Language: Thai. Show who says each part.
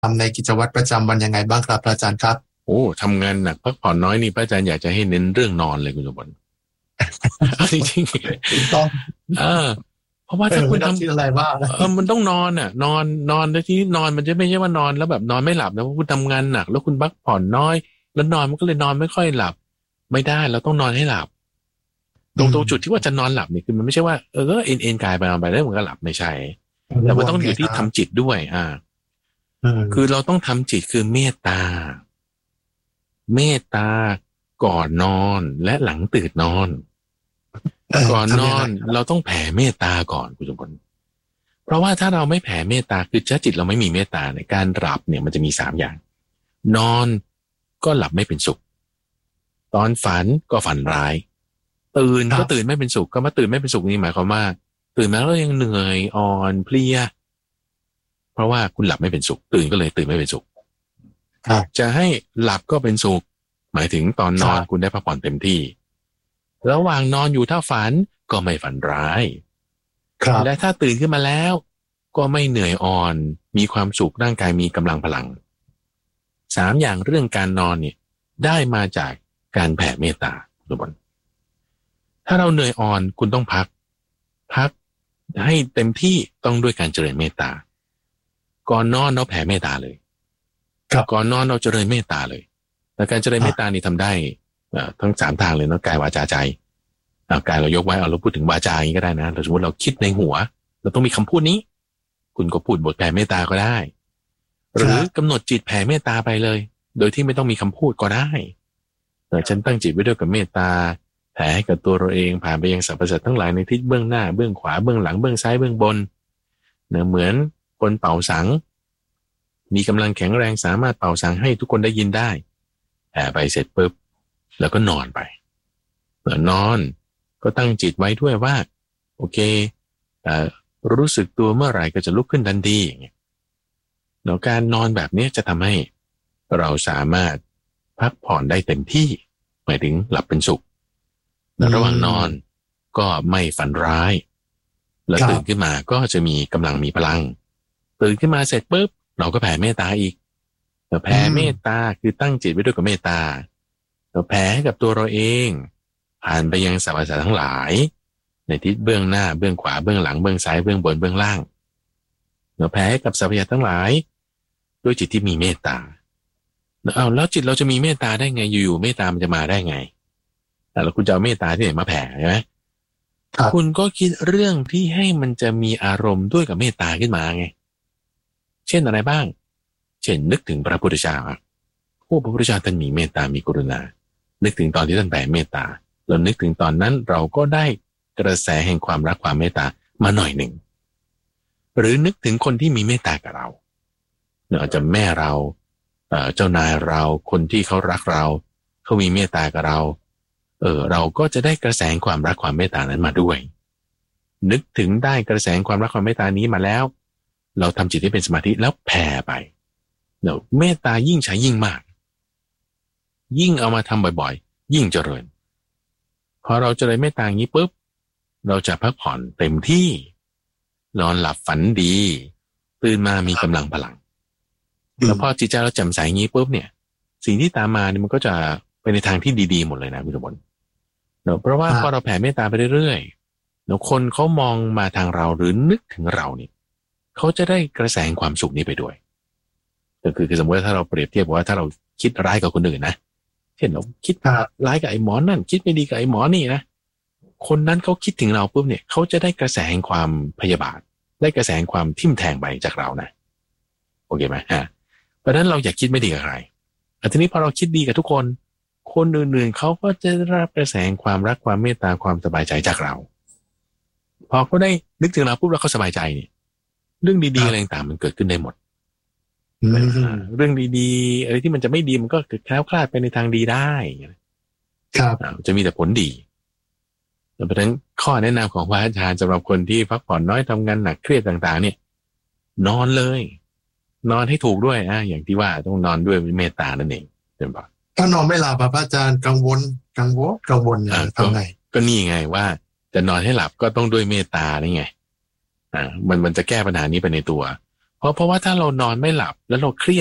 Speaker 1: ำในกิจวัตรประจำวันยังไงบ้างครับพระอาจารย์ครับ
Speaker 2: โอ้ทำงานหนักพักผ่อนน้อยนี่พระอาจารย์อยากจะให้เน้นเรื่องนอนเลยคุณสมบัติจริงๆ
Speaker 1: ต้อง
Speaker 2: เพราะว่าถ้าคุณท
Speaker 1: ำอะไรบ้าง
Speaker 2: มันต้องนอนอ่ะนอนแล้วที่นอนมันจะไม่ใช่ว่านอนแล้วแบบนอนไม่หลับนะเพราะคุณทำงานหนักแล้วคุณพักผ่อนน้อยแล้วนอนมันก็เลยนอนไม่ค่อยหลับไม่ได้เราต้องนอนให้หลับตรงจุดที่ว่าจะนอนหลับนี่คือมันไม่ใช่ว่าเอ็นกายไปนอนไปแล้วมันก็หลับไม่ใช่แต่ว่าต้องอยู่ที่ทำจิตด้วยคือเราต้องทำจิตคือเมตตาก่อนนอนและหลังตื่นนอนก่อนนอนเราต้องแผ่เมตตาก่อนคุณสมบัติเพราะว่าถ้าเราไม่แผ่เมตตาคือจิตเราไม่มีเมตตาในการหลับเนี่ยมันจะมี3อย่างนอนก็หลับไม่เป็นสุขตอนฝันก็ฝันร้ายตื่นก็ตื่นไม่เป็นสุขก็มาตื่นไม่เป็นสุขนี่หมายความว่าตื่นมาแล้วยังเหนื่อยอ่อนเพลียเพราะว่าคุณหลับไม่เป็นสุขตื่นก็เลยตื่นไม่เป็นสุขจะให้หลับก็เป็นสุขหมายถึงตอนนอนคุณได้พักผ่อนเต็มที่ระหว่างนอนอยู่ถ้าฝันก็ไม่ฝันร้ายและถ้าตื่นขึ้นมาแล้วก็ไม่เหนื่อยอ่อนมีความสุขร่างกายมีกำลังพลัง3อย่างเรื่องการนอนเนี่ยได้มาจากการแผ่เมตตาทุกคนถ้าเราเหนื่อยอ่อนคุณต้องพักให้เต็มที่ต้องด้วยการเจริญเมตตาก่อนนอนเราแผ่เมตตาเลยก่อนนอนเราเจริญเมตตาเลยแต่การเจริญเมตตานี่ทำได้ทั้ง3ทางเลยเนาะกายวาจาใจกายเรายกไว้เราพูดถึงวาจาอย่างนี้ก็ได้นะสมมติเราคิดในหัวเราต้องมีคำพูดนี้คุณก็พูดบทแผ่เมตตาก็ได้หรือกำหนดจิตแผ่เมตตาไปเลยโดยที่ไม่ต้องมีคำพูดก็ได้ฉันตั้งจิตไว้ด้วยกับเมตตาแผ่ให้กับตัวเราเองผ่านไปยังสรรพสัตว์ทั้งหลายในทิศเบื้องหน้าเบื้องขวาเบื้องหลังเบื้องซ้ายเบื้องบนเหมือนคนเป่าสังมีกำลังแข็งแรงสามารถเป่าสังให้ทุกคนได้ยินได้แผ่ไปเสร็จปุ๊บแล้วก็นอนไปนอนก็ตั้งจิตไว้ด้วยว่าโอเครู้สึกตัวเมื่อไหร่ก็จะลุกขึ้นทันทีอย่างเงี้ยแล้วการนอนแบบนี้จะทำให้เราสามารถพักผ่อนได้เต็มที่หมายถึงหลับเป็นสุขและระหว่างนอนก็ไม่ฝันร้ายแล้วตื่นขึ้นมาก็จะมีกำลังมีพลังตื่นขึ้นมาเสร็จปุ๊บเราก็แผ่เมตตาอีกแผ่เมตตาคือตั้งจิตไว้ด้วยกับเมตตาเราแผ่ให้กับตัวเราเองผ่านไปยังสรรพสัตว์ทั้งหลายในทิศเบื้องหน้าเบื้องขวาเบื้องหลังเบื้องซ้ายเบื้องบนเบื้องล่างเราแผ่ให้กับสรรพสัตว์ทั้งหลายด้วยจิตที่มีเมตตาแล้วจิตเราจะมีเมตตาได้ไงอยู่ๆเมตตามันจะมาได้ไงแล้วคุณจะเอาเมตตาที่ไหนมาแผ่ใช่ไหมคุณก็คิดเรื่องที่ให้มันจะมีอารมณ์ด้วยกับเมตตาขึ้นมาไงเช่นอะไรบ้างเช่นนึกถึงพระพุทธเจ้าพระพุทธเจ้าท่านมีเมตตามีกรุณานึกถึงตอนที่ท่านแผ่เมตตาเรานึกถึงตอนนั้นเราก็ได้กระแสแห่งความรักความเมตตามาหน่อยหนึ่งหรือนึกถึงคนที่มีเมตตากับเราอาจจะแม่เราเจ้านายเราคนที่เขารักเราเขามีเมตตากับเราเราก็จะได้กระแสความรักความเมตตานั้นมาด้วยนึกถึงได้กระแสความรักความเมตตานี้มาแล้วเราทำจิตให้เป็นสมาธิแล้วแผ่ไปเมตตายิ่งใช้ยิ่งมากยิ่งเอามาทำบ่อยๆยิ่งเจริญพอเราเจริญเมตตาอย่างนี้ปุ๊บเราจะพักผ่อนเต็มที่นอนหลับฝันดีตื่นมามีกำลังพลังแล้วพอจิตใจเราแจ่มใสอย่างนี้ปุ๊บเนี่ยสิ่งที่ตามมาเนี่ยมันก็จะไปในทางที่ดีๆหมดเลยนะพี่สมบัติเพราะว่าพอเราแผ่เมตตาไปเรื่อยๆแล้วคนเขามองมาทางเราหรือนึกถึงเราเนี่ยเขาจะได้กระแสความสุขนี้ไปด้วยก็คือสมมติว่าถ้าเราเปรียบเทียบว่าถ้าเราคิดร้ายกับคนอื่นนะเช่นเราคิดร้ายกับไอ้หมอนั่นคิดไม่ดีกับไอ้หมอนี่นะคนนั้นเขาคิดถึงเราปุ๊บเนี่ยเขาจะได้กระแสแห่งความพยาบาทได้กระแสแห่งความทิ่มแทงไปจากเรานะโอเคไหมเพราะฉะนั้นเราอย่าคิดไม่ดีกับใครทีนี้พอเราคิดดีกับทุกคนคนอื่นๆเขาก็จะได้รับกระแสแห่งความรักความเมตตาความสบายใจจากเราพอเขาได้นึกถึงเราปุ๊บแล้วเขาสบายใจเนี่ยเรื่องดีๆอะไรต่างๆมันเกิดขึ้นได้หมดเรื่องดีๆอะไรที่มันจะไม่ดีมันก็แคล้วคลาดไปในทางดีได้ครับจะมีแต่ผลดีเพราะฉะนั้นข้อแนะนำของพระอาจารย์สำหรับคนที่พักผ่อนน้อยทำงานหนักเครียดต่างๆเนี่ยนอนเลยนอนให้ถูกด้วยอย่างที่ว่าต้องนอนด้วยเมตตานั่นเองใช่ไหม
Speaker 1: ถ้านอนไม่หลับพระอาจารย์กังวลอย่างทำไง
Speaker 2: ก็นี่ไงว่าจะนอนให้หลับก็ต้องด้วยเมตตานี่ไงมันจะแก้ปัญหานี้ไปในตัวเพราะว่าถ้าเรานอนไม่หลับแล้วเราเครียด